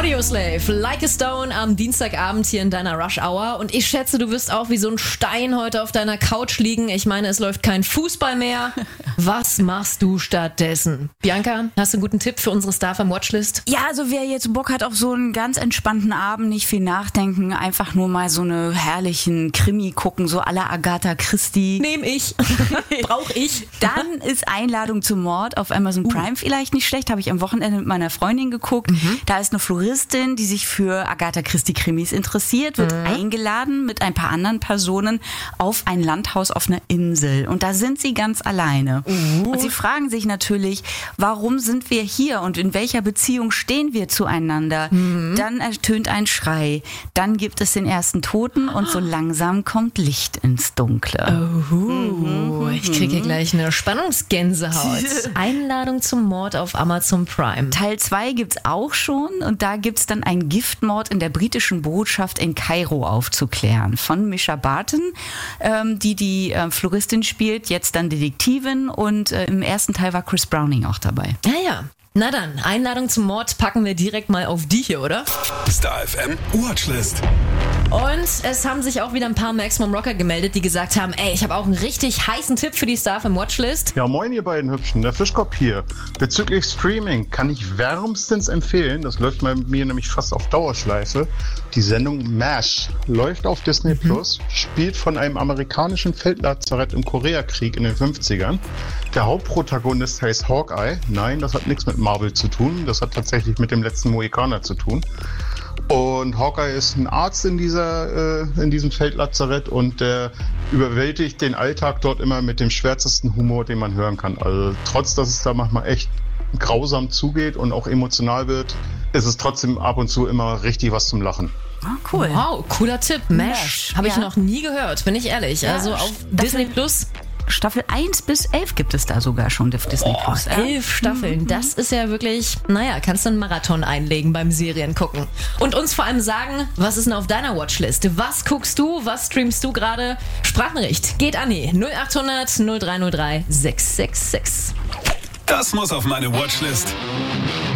Audioslave, Like a Stone am Dienstagabend hier in deiner Rush Hour. Und ich schätze, du wirst auch wie so ein Stein heute auf deiner Couch liegen. Ich meine, es läuft kein Fußball mehr. Was machst du stattdessen? Bianca, hast du einen guten Tipp für unsere Starfam-Watchlist? Ja, also wer jetzt Bock hat auf so einen ganz entspannten Abend, nicht viel nachdenken, einfach nur mal so eine herrlichen Krimi gucken, so à la Agatha Christie. Nehm ich. Brauch ich. Dann ist Einladung zum Mord auf Amazon Prime vielleicht nicht schlecht. Habe ich am Wochenende mit meiner Freundin geguckt. Da ist eine Floristin, die sich für Agatha Christie Krimis interessiert, wird eingeladen mit ein paar anderen Personen auf ein Landhaus auf einer Insel. Und da sind sie ganz alleine. Und sie fragen sich natürlich, warum sind wir hier und in welcher Beziehung stehen wir zueinander? Dann ertönt ein Schrei. Dann gibt es den ersten Toten und so langsam kommt Licht ins Dunkle. Ich kriege hier gleich eine Spannungsgänsehaut. Einladung zum Mord auf Amazon Prime. Teil 2 gibt's auch schon und da gibt's dann einen Giftmord in der britischen Botschaft in Kairo aufzuklären. Von Mischa Barton, die Floristin spielt, jetzt dann Detektivin und im ersten Teil war Chris Browning auch dabei. Ja. Na dann, Einladung zum Mord packen wir direkt mal auf die hier, oder? Star FM Watchlist. Und es haben sich auch wieder ein paar Maximum Rocker gemeldet, die gesagt haben, ey, ich habe auch einen richtig heißen Tipp für die Star FM Watchlist. Ja, moin ihr beiden Hübschen, der Fischkopf hier. Bezüglich Streaming kann ich wärmstens empfehlen, das läuft bei mir nämlich fast auf Dauerschleife, die Sendung MASH. Läuft auf Disney Plus, spielt von einem amerikanischen Feldlazarett im Koreakrieg in den 50ern. Der Hauptprotagonist heißt Hawkeye. Nein, das hat nichts mit Marvel zu tun, das hat tatsächlich mit dem letzten Mohikaner zu tun. Und Hawkeye ist ein Arzt in diesem Feldlazarett und der überwältigt den Alltag dort immer mit dem schwärzesten Humor, den man hören kann. Also trotz, dass es da manchmal echt grausam zugeht und auch emotional wird, ist es trotzdem ab und zu immer richtig was zum Lachen. Ah, cool. Wow, cooler Tipp. MASH. Habe ich noch nie gehört, bin ich ehrlich. Ja, also auf Disney Plus. Staffel 1 bis 11 gibt es da sogar schon auf Disney Plus. 11 Staffeln, das ist ja wirklich, kannst du einen Marathon einlegen beim Serien gucken. Und uns vor allem sagen, was ist denn auf deiner Watchlist? Was guckst du, was streamst du gerade? Sprachnachricht geht an die 0800 0303 666. Das muss auf meine Watchlist.